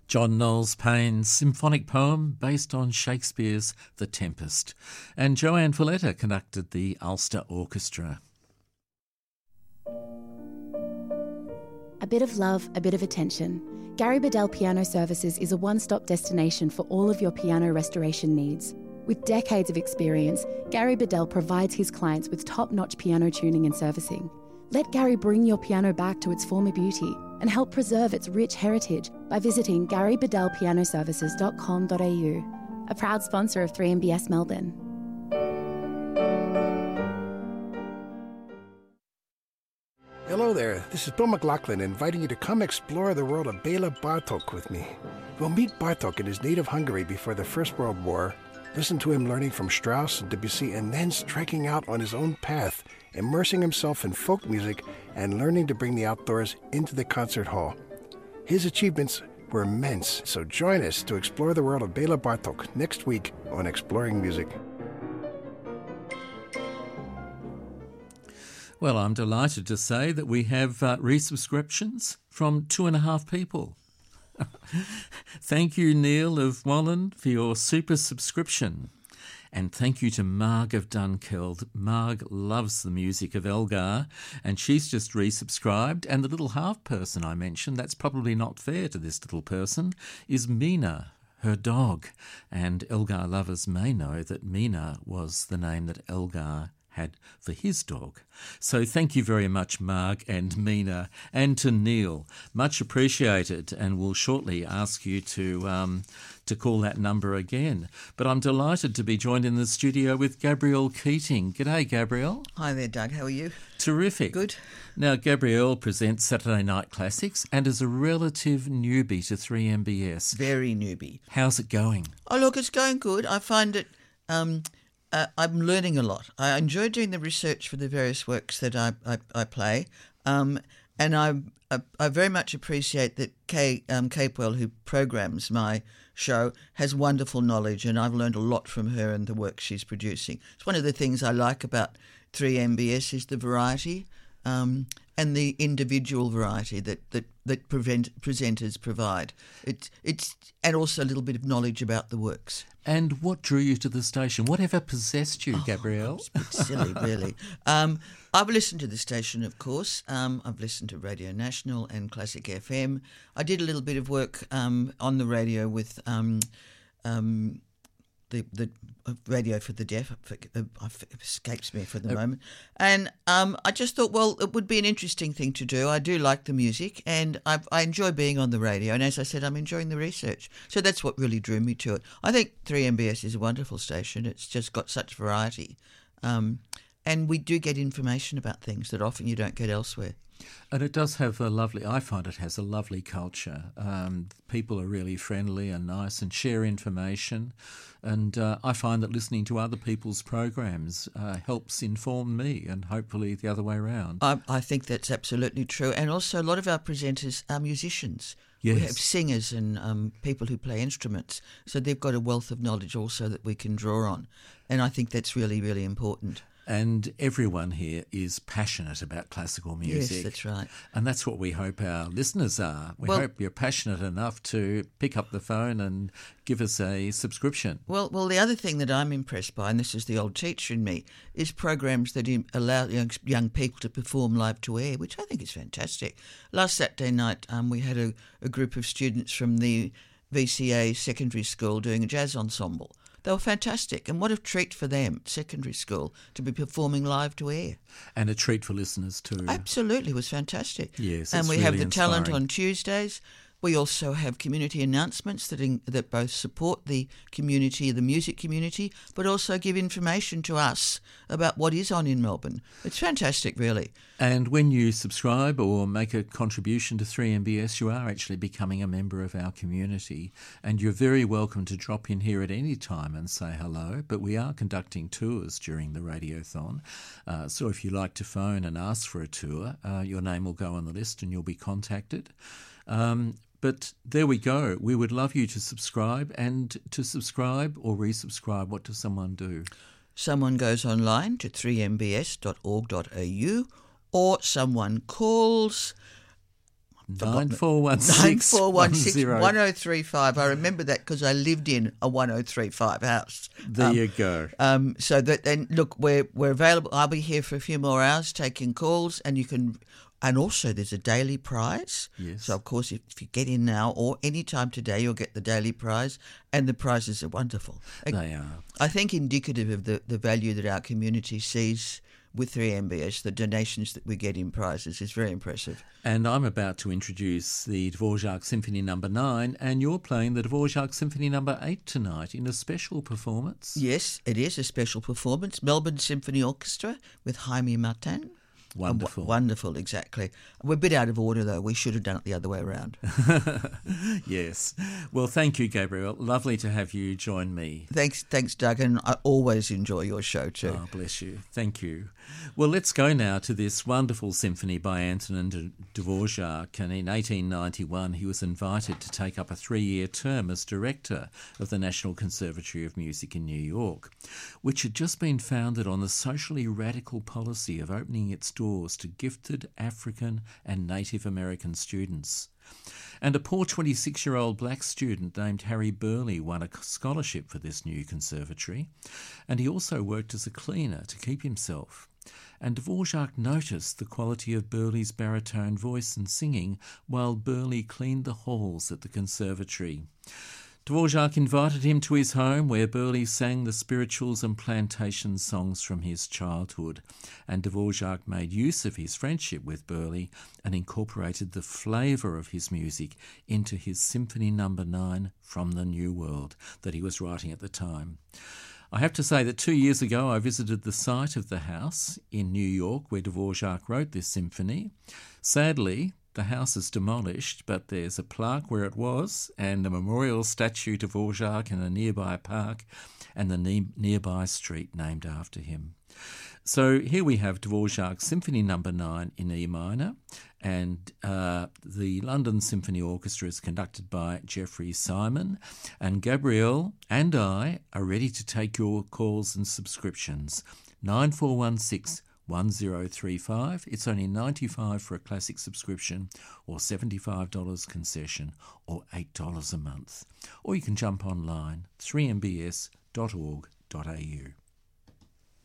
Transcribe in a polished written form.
John Knowles Payne's symphonic poem based on Shakespeare's The Tempest. And Joanne Valletta conducted the Ulster Orchestra. A bit of love, a bit of attention. Gary Bedell Piano Services is a one-stop destination for all of your piano restoration needs. With decades of experience, Gary Bedell provides his clients with top-notch piano tuning and servicing. Let Gary bring your piano back to its former beauty and help preserve its rich heritage by visiting garybedellpianoservices.com.au, a proud sponsor of 3MBS Melbourne. Hello there, this is Bill McLaughlin inviting you to come explore the world of Bela Bartok with me. We'll meet Bartok in his native Hungary before the First World War, listen to him learning from Strauss and Debussy, and then striking out on his own path, immersing himself in folk music and learning to bring the outdoors into the concert hall. His achievements were immense, so join us to explore the world of Bela Bartok next week on Exploring Music. Well, I'm delighted to say that we have resubscriptions from 2.5 people. Thank you, Neil of Wallen, for your super subscription. And thank you to Marg of Dunkeld. Marg loves the music of Elgar, and she's just resubscribed. And the little half person I mentioned, that's probably not fair to this little person, is Mina, her dog. And Elgar lovers may know that Mina was the name that Elgar had for his dog. So thank you very much, Marg and Mina, and to Neil. Much appreciated, and we'll shortly ask you to call that number again. But I'm delighted to be joined in the studio with Gabrielle Keating. G'day, Gabrielle. Hi there, Doug. How are you? Terrific. Good. Now, Gabrielle presents Saturday Night Classics and is a relative newbie to 3MBS. Very newbie. How's it going? Oh, look, it's going good. I find it... I'm learning a lot. I enjoy doing the research for the various works that I play, and I very much appreciate that Kay Capewell, who programs my show, has wonderful knowledge, and I've learned a lot from her and the work she's producing. It's one of the things I like about 3MBS is the variety and the individual variety that presenters provide. It's and also a little bit of knowledge about the works. And what drew you to the station? Whatever possessed you, Gabrielle? It's a bit silly, really. I've listened to the station, of course. I've listened to Radio National and Classic FM. I did a little bit of work on the radio with the radio for the deaf. Escapes me for the moment. And I just thought, well, it would be an interesting thing to do. I do like the music, and I enjoy being on the radio. And as I said, I'm enjoying the research. So that's what really drew me to it. I think 3MBS is a wonderful station. It's just got such variety. And we do get information about things that often you don't get elsewhere. And it does have I find it has a lovely culture. People are really friendly and nice and share information. And I find that listening to other people's programs helps inform me, and hopefully the other way around. I think that's absolutely true. And also a lot of our presenters are musicians. Yes. We have singers and people who play instruments. So they've got a wealth of knowledge also that we can draw on. And I think that's really, really important. And everyone here is passionate about classical music. Yes, that's right. And that's what we hope our listeners are. We hope you're passionate enough to pick up the phone and give us a subscription. Well, the other thing that I'm impressed by, and this is the old teacher in me, is programs that allow young people to perform live to air, which I think is fantastic. Last Saturday night, we had a group of students from the VCA secondary school doing a jazz ensemble. They were fantastic, and what a treat for them, secondary school, to be performing live to air. And a treat for listeners too. Absolutely, it was fantastic. Yes, and we really have the inspiring. talent on Tuesdays. We also have community announcements that both support the community, the music community, but also give information to us about what is on in Melbourne. It's fantastic, really. And when you subscribe or make a contribution to 3MBS, you are actually becoming a member of our community. And you're very welcome to drop in here at any time and say hello. But we are conducting tours during the Radiothon. So if you like to phone and ask for a tour, your name will go on the list and you'll be contacted. But there we go. We would love you to subscribe. And to subscribe or resubscribe, what does someone do? Someone goes online to 3mbs.org.au, or someone calls 9416 1035. I remember that because I lived in a 1035 house. There you go. So that then, look, we're available. I'll be here for a few more hours taking calls, and you can. And also, there's a daily prize. Yes. So, of course, if you get in now or any time today, you'll get the daily prize. And the prizes are wonderful. They are. I think indicative of the value that our community sees with 3MBS, the donations that we get in prizes is very impressive. And I'm about to introduce the Dvorak Symphony No. 9, and you're playing the Dvorak Symphony No. 8 tonight in a special performance. Yes, it is a special performance. Melbourne Symphony Orchestra with Jaime Martin. Wonderful. Wonderful, exactly. We're a bit out of order, though. We should have done it the other way around. Yes. Well, thank you, Gabriel. Lovely to have you join me. Thanks, Doug, and I always enjoy your show too. Oh, bless you. Thank you. Well, let's go now to this wonderful symphony by Antonin Dvorak, and in 1891 he was invited to take up a 3-year term as director of the National Conservatory of Music in New York, which had just been founded on the socially radical policy of opening its doors to gifted African and Native American students. And a poor 26-year-old black student named Harry Burleigh won a scholarship for this new conservatory, and he also worked as a cleaner to keep himself. And Dvorak noticed the quality of Burleigh's baritone voice and singing while Burleigh cleaned the halls at the conservatory. Dvorak invited him to his home, where Burleigh sang the spirituals and plantation songs from his childhood, and Dvorak made use of his friendship with Burleigh and incorporated the flavour of his music into his Symphony No. 9 from the New World that he was writing at the time. I have to say that 2 years ago I visited the site of the house in New York where Dvorak wrote this symphony. Sadly, the house is demolished, but there's a plaque where it was and a memorial statue to Dvorak in a nearby park and the nearby street named after him. So here we have Dvorak's Symphony No. 9 in E minor, and the London Symphony Orchestra is conducted by Jeffrey Simon, and Gabrielle and I are ready to take your calls and subscriptions. 9416 1035. It's only $95 for a classic subscription, or $75 concession, or $8 a month. Or you can jump online, 3mbs.org.au.